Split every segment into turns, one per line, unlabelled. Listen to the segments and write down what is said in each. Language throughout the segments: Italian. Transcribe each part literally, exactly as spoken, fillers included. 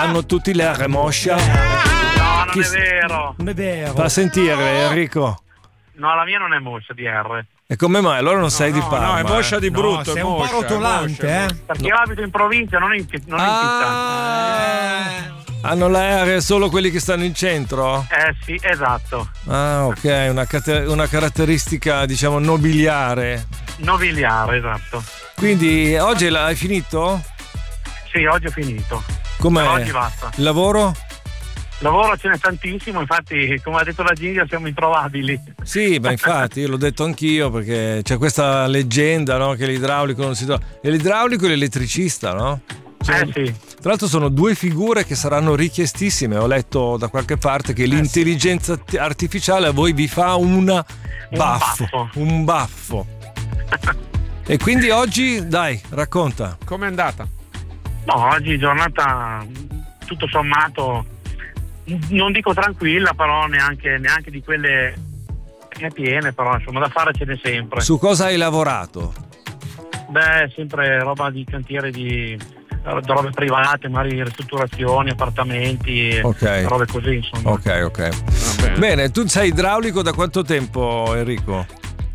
hanno tutti l'aria moscia.
No, non
Chi
è
s-
vero.
Non è vero.
Fa sentire, Enrico.
No, la mia non è moscia di R.
E come mai? Allora non sei di
No,
Parma.
no, è moscia
eh.
di brutto.
sei
è
un po'
moscia, è
rotolante,
moscia,
eh.
Perché io abito in provincia, non in, non in città.
Ah, hanno l'aria solo quelli che stanno in centro?
Eh sì, esatto.
Ah, ok, una, cate- una caratteristica, diciamo, nobiliare.
Nobiliare, esatto.
Quindi oggi l'hai finito?
Sì, oggi ho finito.
Com'è?
Per oggi basta.
Il lavoro?
Lavoro ce n'è tantissimo, infatti, come ha detto la Ginger, siamo introvabili.
Sì, ma infatti io l'ho detto anch'io perché c'è questa leggenda, no, che l'idraulico non si trova. E l'idraulico e l'elettricista, no? Cioè,
Eh sì.
Tra l'altro sono due figure che saranno richiestissime. Ho letto da qualche parte che l'intelligenza art- artificiale a voi vi fa una baffo,
baffo.
un baffo. E quindi oggi, dai, racconta.
Com'è andata?
No, oggi giornata tutto sommato, non dico tranquilla, però neanche, neanche di quelle piene, però insomma da fare ce n'è sempre.
Su cosa hai lavorato?
Beh, sempre roba di cantiere di robe private, magari ristrutturazioni, appartamenti,
Ok.
robe così, insomma.
Ok, ok.
bene.
Bene, tu sei idraulico da quanto tempo, Enrico?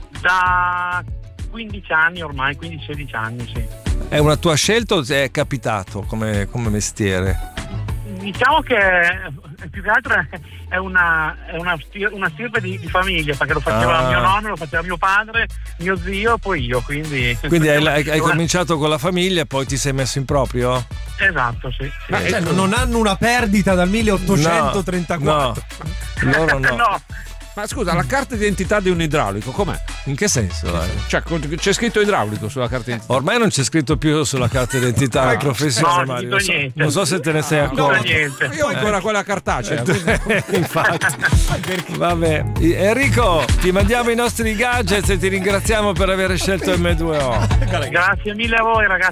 Da quindici anni ormai, quindici sedici anni, sì.
È una tua scelta o ti è capitato come, come mestiere?
Diciamo che eh, più che altro è- è una, è una, stir- una stirpe di, di famiglia, perché lo faceva
Ah.
mio nonno, lo faceva mio padre, mio zio e poi io, quindi...
Quindi hai, hai- hai
Una-
cominciato con la famiglia e poi ti sei messo in proprio?
Esatto, sì. sì.
Ma cioè, non hanno una perdita dal milleottocentotrentaquattro.
No, loro no.
No,
Ma scusa, la carta d'identità di un idraulico com'è?
In che senso? dai?
Cioè, c'è scritto idraulico sulla carta d'identità?
Ormai non c'è scritto più sulla carta d'identità la professione,
no, non
Mario.
dico
Non so,
niente.
non so se te ne sei
non dico
accorto.
niente.
Io ho ancora quella cartacea.
Infatti. Vabbè, Enrico, ti mandiamo i nostri gadget e ti ringraziamo per aver scelto M due O.
Grazie mille a voi, ragazzi.